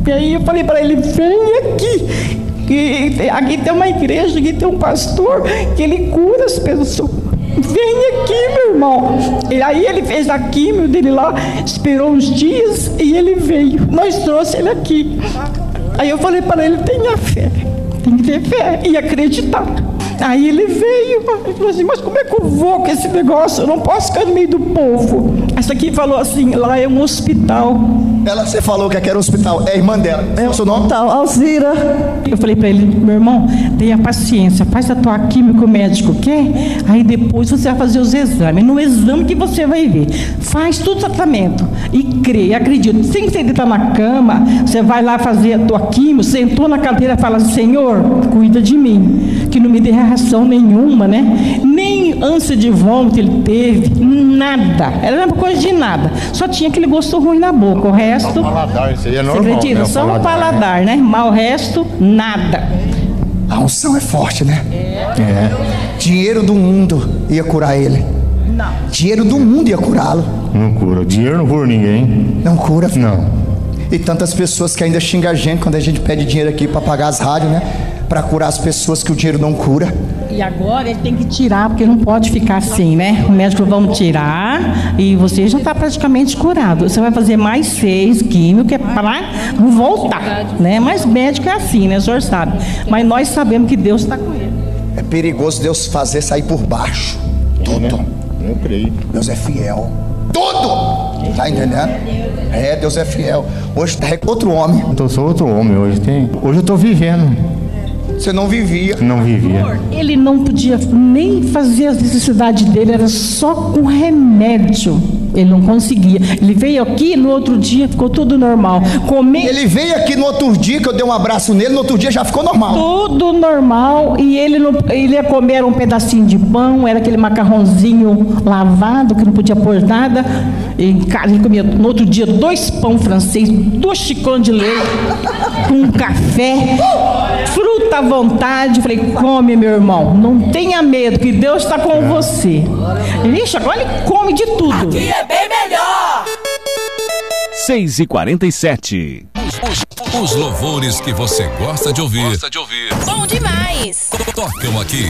E aí eu falei para ele, vem aqui. E aqui tem uma igreja, aqui tem um pastor que ele cura as pessoas. Vem aqui, meu irmão. E aí ele fez a químio dele lá, esperou uns dias e ele veio. Nós trouxemos ele aqui. Aí eu falei para ele, tenha fé. Tem que ter fé e acreditar. Aí ele veio e falou assim, mas como é que eu vou com esse negócio? Eu não posso ficar no meio do povo. Essa aqui falou assim, lá é um hospital. Você falou que aqui era um hospital, é a irmã dela. É o seu nome? Alzira. Eu falei pra ele, meu irmão, tenha paciência, faz a tua química, o médico quer, aí depois você vai fazer os exames. No exame que você vai ver. Faz todo o tratamento e crê, acredita. Sem você deitar na cama, você vai lá fazer a tua química, sentou na cadeira e fala, Senhor, cuida de mim, que não me dê reação nenhuma, né? Nem ânsia de vômito ele teve, nada. Era uma coisa de nada. Só tinha aquele gosto ruim na boca. O resto. Paladar, isso aí é normal. Você acredita? Né? Só um paladar, né? Mas o resto, nada. A unção é forte, né? É. Dinheiro do mundo ia curar ele. Não. Dinheiro do mundo ia curá-lo. Não cura. Dinheiro não cura ninguém. Não cura? Não. E tantas pessoas que ainda xingam a gente quando a gente pede dinheiro aqui para pagar as rádios, né? Para curar as pessoas que o dinheiro não cura. E agora ele tem que tirar, porque não pode ficar assim, né? O médico vamos tirar e você já está praticamente curado. Você vai fazer mais 6 químicos, que é para não voltar, né? Mas médico é assim, né? O senhor sabe. Mas nós sabemos que Deus está com ele. É perigoso Deus fazer sair por baixo. Tudo. Né? Eu creio. Deus é fiel. Tudo! Tá entendendo? É, Deus é fiel. Hoje é outro homem. Eu sou outro homem hoje. Hoje eu estou vivendo. Você não vivia. Não vivia. Ele não podia nem fazer as necessidades dele, era só com remédio. Ele não conseguia. Ele veio aqui, no outro dia ficou tudo normal. Ele veio aqui no outro dia, que eu dei um abraço nele, no outro dia já ficou normal. Tudo normal. E ele ia comer um pedacinho de pão, era aquele macarrãozinho lavado, que não podia pôr nada. Em casa ele comia no outro dia 2 pão francês, 2 xicões de leite, um café, fruta à vontade. Falei, come, meu irmão, não tenha medo, que Deus está com você. Vixe, agora ele come de tudo. Aqui é bem melhor. 6h47. Os louvores que você gosta de ouvir. Bom demais. Tocam aqui